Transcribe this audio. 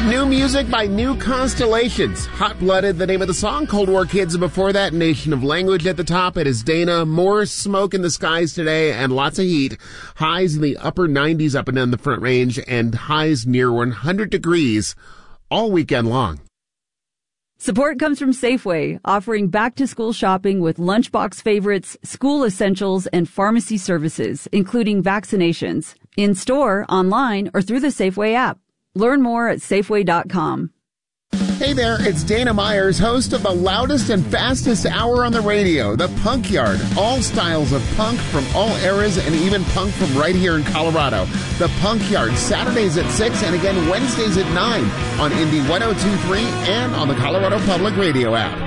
New music by New Constellations. Hot Blooded, the name of the song. Cold War Kids, and before that, Nation of Language at the top. It is Dana. More smoke in the skies today and lots of heat. Highs in the upper 90s up and down the Front Range, and highs near 100 degrees all weekend long. Support comes from Safeway, offering back-to-school shopping with lunchbox favorites, school essentials, and pharmacy services, including vaccinations, in-store, online, or through the Safeway app. Learn more at Safeway.com. Hey there, it's Dana Myers, host of the loudest and fastest hour on the radio, The Punk Yard. All styles of punk from all eras and even punk from right here in Colorado. The Punk Yard, Saturdays at 6 and again Wednesdays at 9 on Indy 102.3 and on the Colorado Public Radio app.